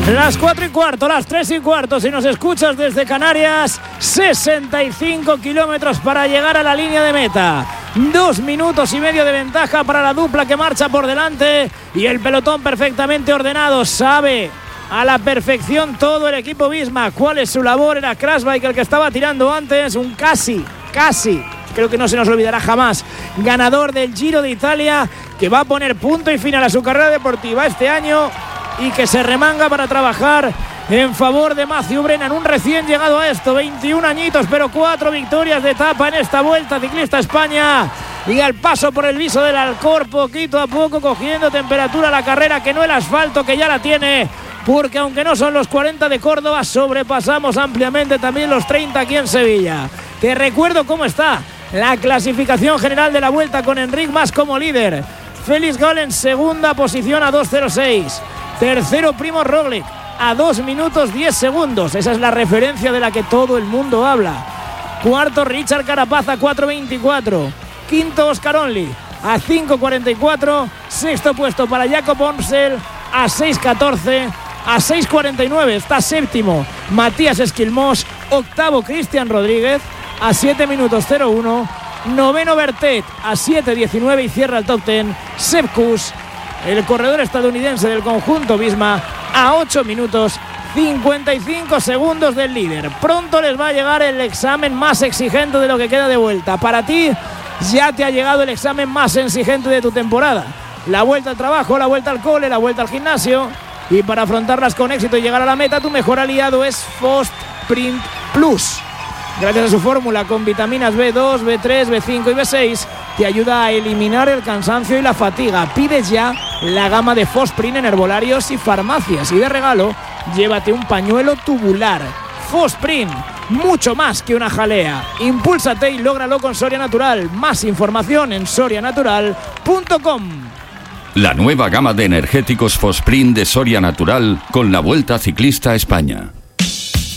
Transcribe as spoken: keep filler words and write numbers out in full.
Las cuatro y cuarto, las tres y cuarto, si nos escuchas desde Canarias, sesenta y cinco kilómetros para llegar a la línea de meta. Dos minutos y medio de ventaja para la dupla que marcha por delante y el pelotón perfectamente ordenado. Sabe a la perfección todo el equipo Visma cuál es su labor. Era Krasbike el que estaba tirando antes, un casi, casi, creo que no se nos olvidará jamás, ganador del Giro de Italia, que va a poner punto y final a su carrera deportiva este año y que se remanga para trabajar en favor de Matthew Brennan, un recién llegado a esto, veintiún añitos, pero cuatro victorias de etapa en esta Vuelta Ciclista España. Y al paso por el Viso del Alcor, poquito a poco cogiendo temperatura la carrera, que no el asfalto, que ya la tiene, porque aunque no son los cuarenta de Córdoba, sobrepasamos ampliamente también los treinta aquí en Sevilla. Te recuerdo cómo está la clasificación general de la Vuelta, con Enric Mas como líder, Félix Gall en segunda posición a dos cero seis, tercero Primož Roglič a dos minutos diez segundos, esa es la referencia de la que todo el mundo habla. Cuarto Richard Carapaz a cuatro veinticuatro, quinto Oscar Onley a cinco cuarenta y cuatro, sexto puesto para Jakob Omsel a seis catorce, a seis cuarenta y nueve está séptimo Matías Esquilmós, octavo Cristian Rodríguez a siete minutos cero uno, noveno Bertet a siete diecinueve y cierra el top diez Sepp Kuss, el corredor estadounidense del conjunto Visma, a ocho minutos cincuenta y cinco segundos del líder. Pronto les va a llegar el examen más exigente de lo que queda de Vuelta. Para ti ya te ha llegado el examen más exigente de tu temporada, la vuelta al trabajo, la vuelta al cole, la vuelta al gimnasio, y para afrontarlas con éxito y llegar a la meta, tu mejor aliado es Fosprint Plus. Gracias a su fórmula con vitaminas B dos, B tres, B cinco y B seis, te ayuda a eliminar el cansancio y la fatiga. Pides ya la gama de Fosprint en herbolarios y farmacias, y de regalo llévate un pañuelo tubular. Fosprint, mucho más que una jalea. Impúlsate y lógralo con Soria Natural. Más información en soria natural punto com. La nueva gama de energéticos Fosprint de Soria Natural con la Vuelta Ciclista a España.